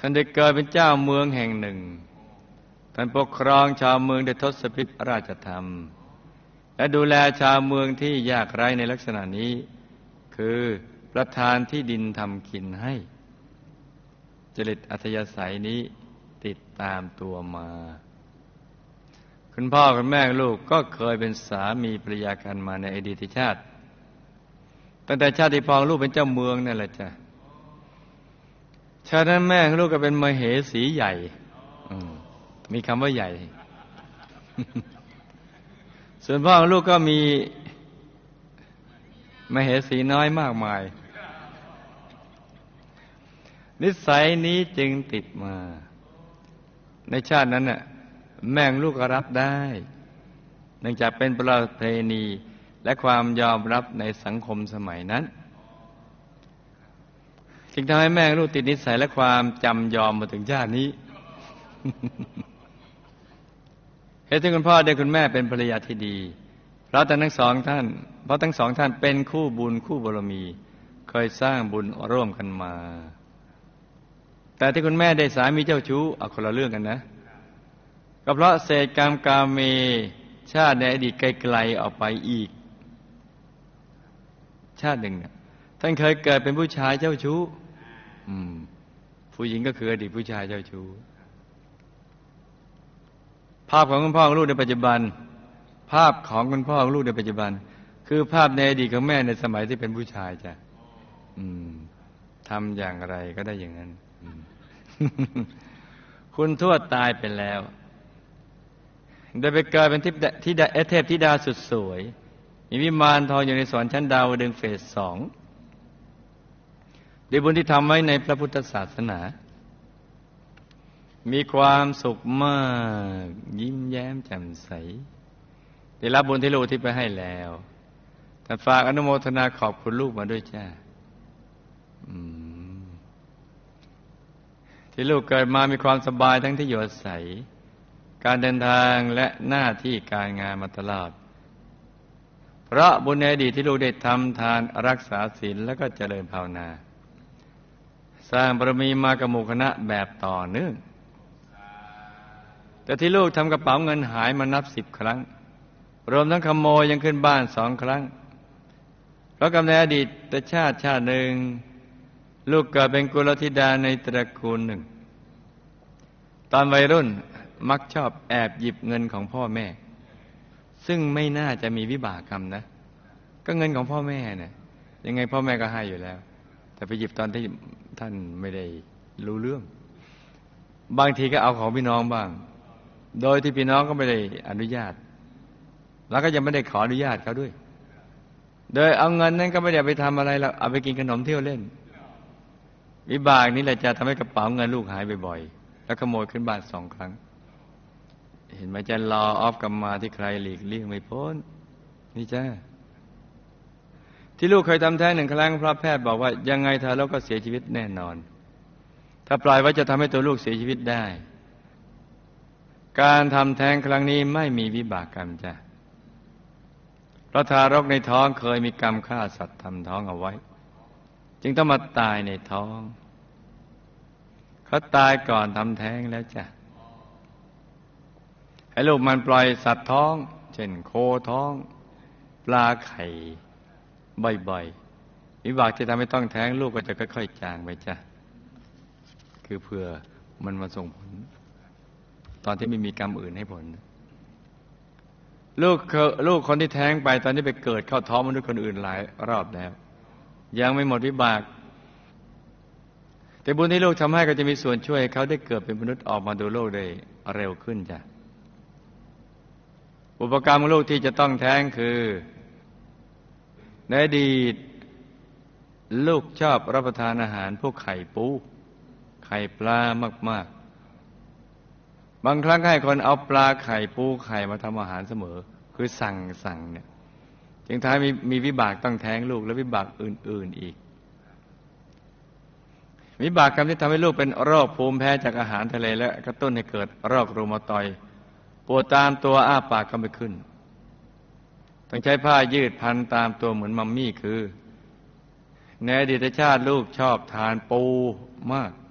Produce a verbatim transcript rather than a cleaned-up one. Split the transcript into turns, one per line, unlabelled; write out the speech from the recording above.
ท่านได้เกิดเป็นเจ้าเมืองแห่งหนึ่งท่านปกครองชาวเมืองด้วยทศพิธราชธรรมและดูแลชาวเมืองที่ยากไร้ในลักษณะนี้คือประทานที่ดินทำกินให้จริตอัธยาศัยนี้ติดตามตัวมาคุณพ่อคุณแม่ลูกก็เคยเป็นสามีภรรยากันมาในอดีตชาติตั้งแต่ชาติที่พ่อลูกเป็นเจ้าเมืองนั่นแหละจ้ะชาตินั้นแม่ลูกก็เป็นมเหสีใหญ่มีคำว่าใหญ่ ส่วนพ่อลูกก็มีมเหสีน้อยมากมายนิสัยนี้จึงติดมาในชาตินั้นน่ะแม่ลูกก็รับได้เนื่องจากเป็นประเพณีและความยอมรับในสังคมสมัยนั้นจึงทำให้แม่ลูกติดนิสัยและความจำยอมมาถึงชาตินี้ เหตุที่คุณพ่อได้คุณแม่เป็นภรรยาที่ดีเพราะทั้งสองท่านเพราะทั้งสองท่านเป็นคู่บุญคู่บารมีเคยสร้างบุญร่วมกันมาแต่ที่คุณแม่ได้สามีเจ้าชู้เอาคนละเรื่องกันนะก็เพราะเศษกรรมกาเมชาติในอดีตไกลๆออกไปอีกชาติหนึ่งท่านเคยเกิดเป็นผู้ชายเจ้าชู้อืมผู้หญิงก็คืออดีตผู้ชายเจ้าชู้ภาพของคุณพ่อของลูกในปัจจุบันภาพของคุณพ่อของลูกในปัจจุบันคือภาพในอดีตของแม่ในสมัยที่เป็นผู้ชายจ้ะอืมทำอย่างไรก็ได้อย่างนั้น คุณทวดตายไปแล้วได้ไปเกิดเป็นทิพย์ที่เทพธิดาสุดสวยมีวิมานทองอยู่ในสวรรค์ชั้นดาวดึงส์เฟสสองด้วยบุญที่ทำไว้ในพระพุทธศาสนามีความสุขมากยิ้มแย้มแจ่มใสได้รับบุญที่ลูกที่ไปให้แล้วท่านฝากอนุโมทนาขอบคุณลูกมาด้วยจ้าที่ลูกเกิดมามีความสบายทั้งที่อยู่อาศัยการเดินทางและหน้าที่การงานมาตลอดเพราะบุญในอดีตที่ลูกได้ทำทานรักษาศีลแล้วก็เจริญภาวนาสร้างบารมีมากับหมู่คณะแบบต่อเนื่องแต่ที่ลูกทำกระเป๋าเงินหายมานับสิบครั้งรวมทั้งขโมยยังขึ้นบ้านสองครั้งเพราะกรรมในอดีตแต่ชาติชาติหนึ่งลูกเกิดเป็นกุลธิดาในตระกูลหนึ่งตอนวัยรุ่นมักชอบแอบหยิบเงินของพ่อแม่ซึ่งไม่น่าจะมีวิบากกรรมนะก็เงินของพ่อแม่เนี่ยยังไงพ่อแม่ก็ให้อยู่แล้วแต่ไปหยิบตอนที่ท่านไม่ได้รู้เรื่องบางทีก็เอาของพี่น้องบ้างโดยที่พี่น้องก็ไม่ได้อนุญาตแล้วก็ยังไม่ได้ขออนุญาตเขาด้วยโดยเอาเงินนั้นก็ไม่ได้ไปทำอะไรแล้วเอาไปกินขนมเที่ยวเล่นวิบากนี้แหละจะทำให้กระเป๋าเงินลูกหายบ่อยๆแล้วขโมยขึ้นบ้านสองครั้งเห็นไหมจะรอออฟกรรมมาที่ใครหลีกเลี่ยงไม่พ้นนี่จ้าที่ลูกเคยทำแท้งหนึ่งครั้งเพราะแพทย์บอกว่ายังไงทารกก็เสียชีวิตแน่นอนถ้าปล่อยไว้จะทำให้ตัวลูกเสียชีวิตได้การทำแท้งครั้งนี้ไม่มีวิบากกรรมจ้ะเพราะทารกในท้องเคยมีกรรมฆ่าสัตว์ทำท้องเอาไว้จึงต้องมาตายในท้องเขาตายก่อนทำแท้งแล้วจ้ะให้ลูกมันปล่อยสัตว์ท้องเช่นโคท้องปลาไข่บ่อยๆวิบากที่ทำให้ต้องแท้งลูกก็จะค่อยๆจางไปจ้ะคือเพื่อมันมาส่งผลตอนที่ไม่มีกรรมอื่นให้ผลลูกลูกคนที่แท้งไปตอนนี้ไปเกิดเข้าท้องมนุษย์คนอื่นหลายรอบแล้วยังไม่หมดวิบากแต่บุญที่ลูกทำให้ก็จะมีส่วนช่วยให้เขาได้เกิดเป็นมนุษย์ออกมาดูโลกได้เร็วขึ้นจ้ะอุปกรรมของลูกที่จะต้องแท้งคือในอดีตลูกชอบรับประทานอาหารพวกไข่ปูไข่ปลามากๆบางครั้งให้คนเอาปลาไข่ปูไข่มาทำอาหารเสมอคือสั่งสั่งเนี่ยจึงท้ายมีมีวิบากต้องแท้งลูกและวิบากอื่นๆอีกวิบากกรรมที่ทำให้ลูกเป็นโรคภูมิแพ้จากอาหารทะเลและกระตุ้นให้เกิดโรครูมาตอยด์ปวดตามตัวอ้าปากก็ไม่ขึ้นต้องใช้ผ้ายืดพันตามตัวเหมือนมัมมี่คือในอดีตชาติลูกชอบทานปูมาก